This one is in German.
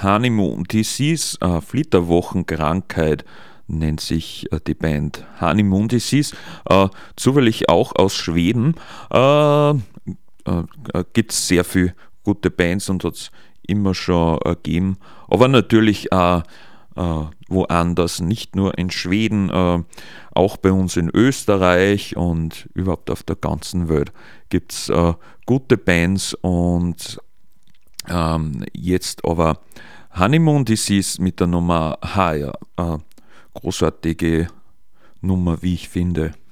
Honeymoon Disease, Flitterwochenkrankheit nennt sich die Band Honeymoon Disease, zufällig auch aus Schweden. Gibt es sehr viele gute Bands und hat es immer schon gegeben, aber natürlich auch woanders, nicht nur in Schweden, auch bei uns in Österreich und überhaupt auf der ganzen Welt gibt es gute Bands und jetzt aber Honeymoon Disease mit der Nummer Higher, großartige Nummer, wie ich finde.